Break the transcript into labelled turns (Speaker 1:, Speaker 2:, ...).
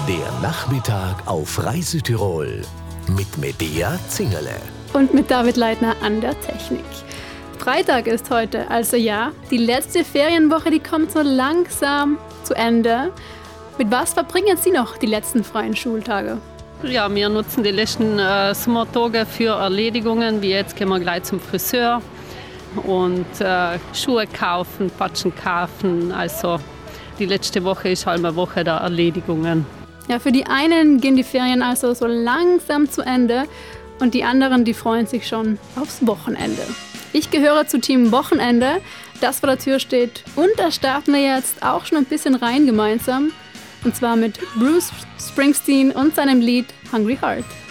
Speaker 1: Der Nachmittag auf Reise Tirol mit Medea Zingerle.
Speaker 2: Und mit David Leitner an der Technik. Freitag ist heute, also ja, die letzte Ferienwoche, die kommt so langsam zu Ende. Mit was verbringen Sie noch die letzten freien Schultage?
Speaker 3: Ja, wir nutzen die letzten Sommertage für Erledigungen, wie jetzt gehen wir gleich zum Friseur und Schuhe kaufen, Patschen kaufen. Also die letzte Woche ist halt eine Woche der Erledigungen.
Speaker 2: Ja, für die einen gehen die Ferien also so langsam zu Ende und die anderen, die freuen sich schon aufs Wochenende. Ich gehöre zu Team Wochenende, das vor der Tür steht, und da starten wir jetzt auch schon ein bisschen rein gemeinsam. Und zwar mit Bruce Springsteen und seinem Lied Hungry Heart.